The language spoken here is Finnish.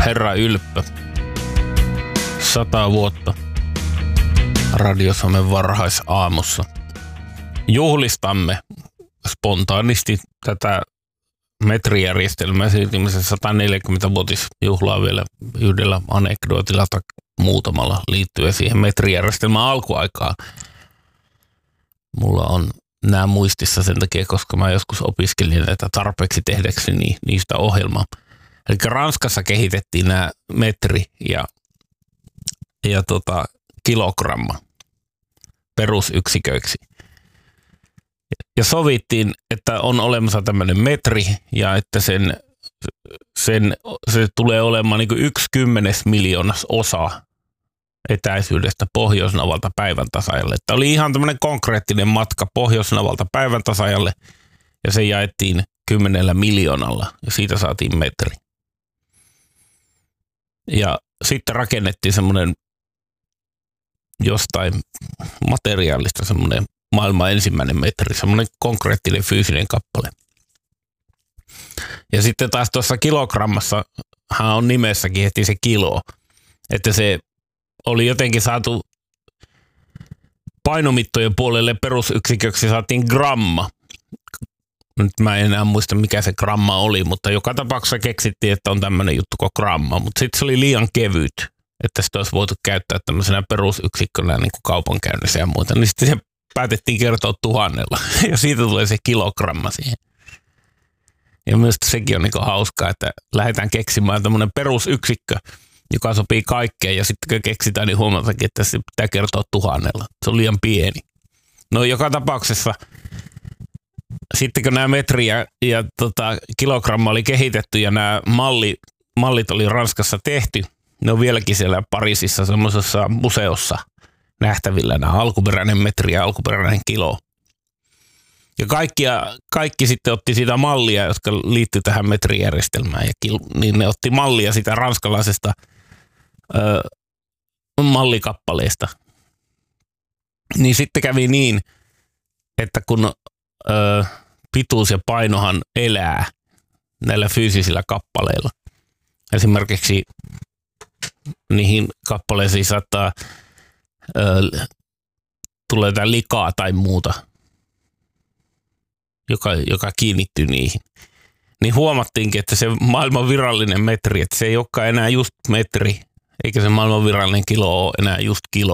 Herra Ylppö. 100 vuotta Radio Suomen varhaisaamussa. Juhlistamme spontaanisti tätä metrijärjestelmää siirtymisen 140-vuotisjuhlaa vielä yhdellä anekdootilla tai muutamalla liittyen siihen metrijärjestelmän alkuaikaan. Mulla on nämä muistissa sen takia, koska mä joskus opiskelin näitä tarpeeksi tehdäkseni niistä ohjelmaa. Eli Ranskassa kehitettiin nämä metri ja kilogramma perusyksiköiksi. Ja sovittiin, että on olemassa tämmöinen metri ja että se tulee olemaan niin kuin 1/10 miljoonas osa etäisyydestä Pohjoisnavalta päiväntasaajalle. Tämä oli ihan tämmöinen konkreettinen matka Pohjoisnavalta päiväntasaajalle ja se jaettiin 10 miljoonalla ja siitä saatiin metri. Ja sitten rakennettiin semmoinen jostain materiaalista semmoinen maailman ensimmäinen metri, semmoinen konkreettinen fyysinen kappale. Ja sitten taas tuossa kilogrammassa on nimessäkin heti se kilo, että se oli jotenkin saatu painomittojen puolelle perusyksiköksi saatiin gramma. Nyt mä en enää muista mikä se gramma oli, mutta joka tapauksessa keksittiin, että on tämmöinen juttu kuin gramma, mutta sitten se oli liian kevyt, että sitä olisi voitu käyttää tämmöisenä perusyksikkönä niin kuin kaupankäynnissä ja muuta, niin sitten se päätettiin kertoa 1000 ja siitä tulee se kilogramma siihen. Ja minusta sekin on niin hauskaa, että lähdetään keksimään tämmöinen perusyksikkö, joka sopii kaikkeen ja sitten kun keksitään, niin huomataankin, että se pitää kertoa 1000. Se on liian pieni. No joka tapauksessa sitten kun nämä metri ja kilogramma oli kehitetty ja nämä mallit oli Ranskassa tehty, ne on vieläkin siellä Pariisissa semmoisessa museossa nähtävillä nämä alkuperäinen metri ja alkuperäinen kilo. Ja kaikki sitten otti sitä mallia, jotka liittyi tähän metrijärjestelmään. Niin ne otti mallia sitä ranskalaisesta mallikappaleesta. Niin sitten kävi niin, että kun pituus ja painohan elää näillä fyysisillä kappaleilla. Esimerkiksi niihin kappaleisiin saattaa tulee jotain likaa tai muuta, joka kiinnittyy niihin. Niin huomattiinkin, että se maailman virallinen metri, että se ei olekaan enää just metri, eikä se maailman virallinen kilo ole enää just kilo,